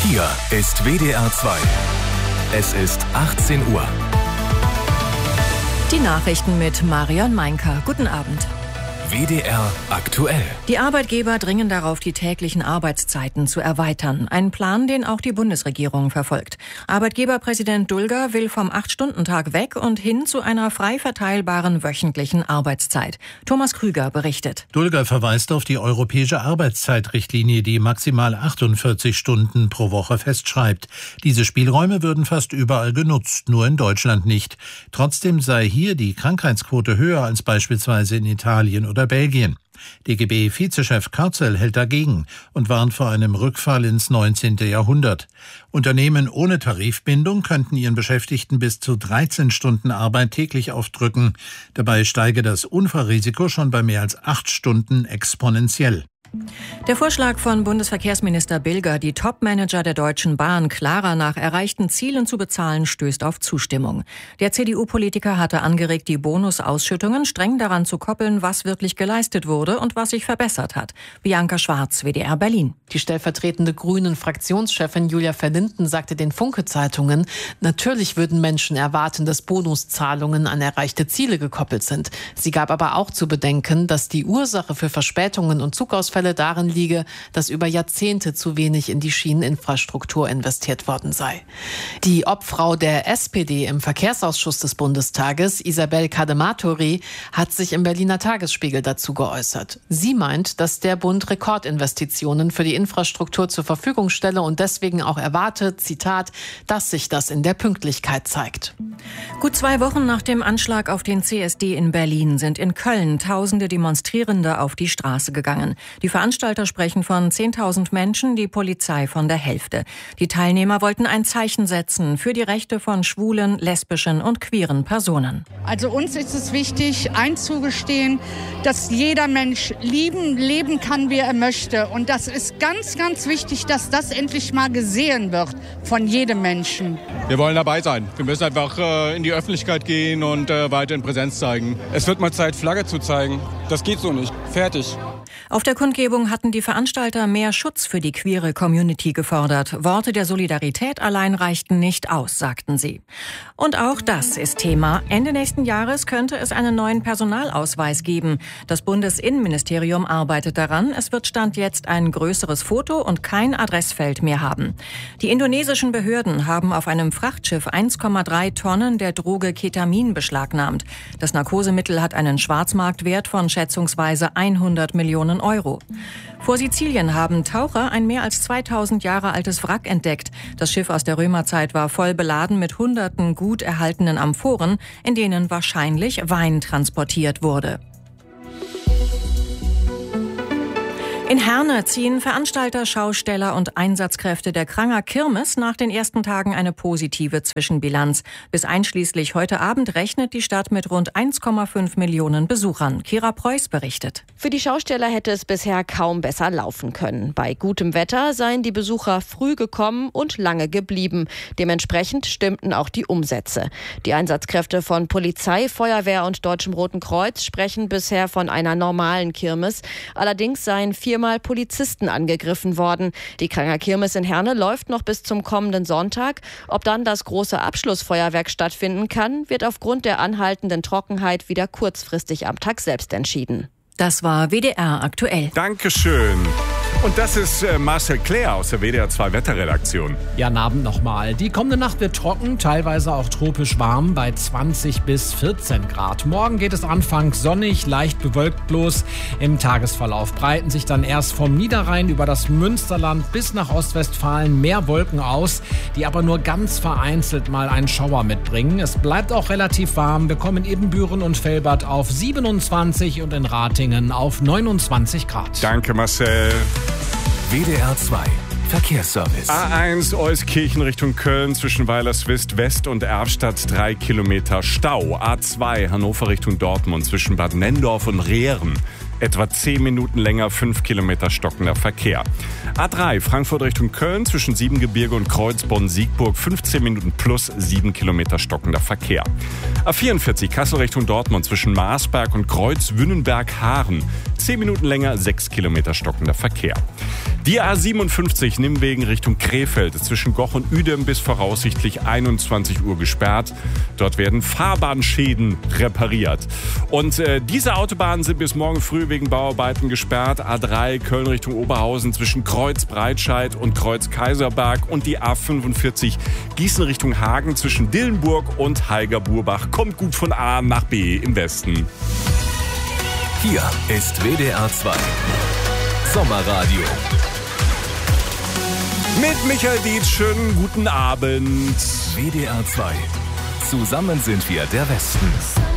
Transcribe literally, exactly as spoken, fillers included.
Hier ist W D R zwei. Es ist achtzehn Uhr. Die Nachrichten mit Marion Meinker. Guten Abend. W D R aktuell. Die Arbeitgeber dringen darauf, die täglichen Arbeitszeiten zu erweitern. Ein Plan, den auch die Bundesregierung verfolgt. Arbeitgeberpräsident Dulger will vom acht-Stunden-Tag weg und hin zu einer frei verteilbaren wöchentlichen Arbeitszeit. Thomas Krüger berichtet. Dulger verweist auf die europäische Arbeitszeitrichtlinie, die maximal achtundvierzig Stunden pro Woche festschreibt. Diese Spielräume würden fast überall genutzt, nur in Deutschland nicht. Trotzdem sei hier die Krankheitsquote höher als beispielsweise in Italien oder Belgien. D G B-Vizechef Karzel hält dagegen und warnt vor einem Rückfall ins neunzehnte. Jahrhundert. Unternehmen ohne Tarifbindung könnten ihren Beschäftigten bis zu dreizehn Stunden Arbeit täglich aufdrücken. Dabei steige das Unfallrisiko schon bei mehr als acht Stunden exponentiell. Der Vorschlag von Bundesverkehrsminister Bilger, die Top-Manager der Deutschen Bahn klarer nach erreichten Zielen zu bezahlen, stößt auf Zustimmung. Der C D U-Politiker hatte angeregt, die Bonusausschüttungen streng daran zu koppeln, was wirklich geleistet wurde und was sich verbessert hat. Bianca Schwarz, W D R Berlin. Die stellvertretende Grünen-Fraktionschefin Julia Verlinden sagte den Funke-Zeitungen, natürlich würden Menschen erwarten, dass Bonuszahlungen an erreichte Ziele gekoppelt sind. Sie gab aber auch zu bedenken, dass die Ursache für Verspätungen und Zugausfälle darin liege, dass über Jahrzehnte zu wenig in die Schieneninfrastruktur investiert worden sei. Die Obfrau der S P D im Verkehrsausschuss des Bundestages, Isabel Cadematori, hat sich im Berliner Tagesspiegel dazu geäußert. Sie meint, dass der Bund Rekordinvestitionen für die Infrastruktur zur Verfügung stelle und deswegen auch erwarte, Zitat, dass sich das in der Pünktlichkeit zeigt. Gut zwei Wochen nach dem Anschlag auf den C S D in Berlin sind in Köln tausende Demonstrierende auf die Straße gegangen. Die Veranstalter sprechen von zehntausend Menschen, die Polizei von der Hälfte. Die Teilnehmer wollten ein Zeichen setzen für die Rechte von schwulen, lesbischen und queeren Personen. Also uns ist es wichtig, einzugestehen, dass jeder Mensch lieben, leben kann, wie er möchte. Und das ist ganz, ganz wichtig, dass das endlich mal gesehen wird von jedem Menschen. Wir wollen dabei sein. Wir müssen einfach äh, in die Öffentlichkeit gehen und äh, weiterhin Präsenz zeigen. Es wird mal Zeit, Flagge zu zeigen. Das geht so nicht. Fertig. Auf der Kundgebung hatten die Veranstalter mehr Schutz für die queere Community gefordert. Worte der Solidarität allein reichten nicht aus, sagten sie. Und auch das ist Thema. Ende nächsten Jahres könnte es einen neuen Personalausweis geben. Das Bundesinnenministerium arbeitet daran. Es wird Stand jetzt ein größeres Foto und kein Adressfeld mehr haben. Die indonesischen Behörden haben auf einem Frachtschiff eins Komma drei Tonnen der Droge Ketamin beschlagnahmt. Das Narkosemittel hat einen Schwarzmarktwert von schätzungsweise hundert Millionen Euro. Vor Sizilien haben Taucher ein mehr als zweitausend Jahre altes Wrack entdeckt. Das Schiff aus der Römerzeit war voll beladen mit hunderten gut erhaltenen Amphoren, in denen wahrscheinlich Wein transportiert wurde. In Herne ziehen Veranstalter, Schausteller und Einsatzkräfte der Kranger Kirmes nach den ersten Tagen eine positive Zwischenbilanz. Bis einschließlich heute Abend rechnet die Stadt mit rund eins Komma fünf Millionen Besuchern. Kira Preuß berichtet. Für die Schausteller hätte es bisher kaum besser laufen können. Bei gutem Wetter seien die Besucher früh gekommen und lange geblieben. Dementsprechend stimmten auch die Umsätze. Die Einsatzkräfte von Polizei, Feuerwehr und Deutschem Roten Kreuz sprechen bisher von einer normalen Kirmes. Allerdings seien vier Mal Polizisten angegriffen worden. Die Kranger Kirmes in Herne läuft noch bis zum kommenden Sonntag. Ob dann das große Abschlussfeuerwerk stattfinden kann, wird aufgrund der anhaltenden Trockenheit wieder kurzfristig am Tag selbst entschieden. Das war W D R aktuell. Dankeschön. Und das ist äh, Marcel Claire aus der W D R zwei Wetterredaktion. Ja, guten Abend nochmal. Die kommende Nacht wird trocken, teilweise auch tropisch warm bei zwanzig bis vierzehn Grad. Morgen geht es anfangs sonnig, leicht bewölkt bloß. Im Tagesverlauf breiten sich dann erst vom Niederrhein über das Münsterland bis nach Ostwestfalen mehr Wolken aus, die aber nur ganz vereinzelt mal einen Schauer mitbringen. Es bleibt auch relativ warm. Wir kommen in Ibbenbüren und Velbert auf siebenundzwanzig und in Ratingen auf neunundzwanzig Grad. Danke, Marcel. W D R zwei Verkehrsservice. A eins Euskirchen Richtung Köln zwischen Weilerswist West und Erfstadt drei Kilometer Stau. A zwei Hannover Richtung Dortmund zwischen Bad Nenndorf und Rehren. Etwa zehn Minuten länger, fünf Kilometer stockender Verkehr. A drei Frankfurt Richtung Köln zwischen Siebengebirge und Kreuzbonn-Siegburg, fünfzehn Minuten plus sieben Kilometer stockender Verkehr. A vierundvierzig Kassel Richtung Dortmund zwischen Marsberg und Kreuzwünnenberg-Haaren, zehn Minuten länger, sechs Kilometer stockender Verkehr. Die A siebenundfünfzig Nimwegen Richtung Krefeld zwischen Goch und Uedem bis voraussichtlich einundzwanzig Uhr gesperrt. Dort werden Fahrbahnschäden repariert. Und äh, diese Autobahnen sind bis morgen früh wegen Bauarbeiten gesperrt. A drei Köln Richtung Oberhausen zwischen Kreuz-Breitscheid und Kreuz-Kaiserberg und die A fünfundvierzig Gießen Richtung Hagen zwischen Dillenburg und Heiger-Burbach. Kommt gut von A nach B im Westen. Hier ist W D R zwei Sommerradio. Mit Michael Dietz, schönen guten Abend. W D R zwei. Zusammen sind wir der Westen.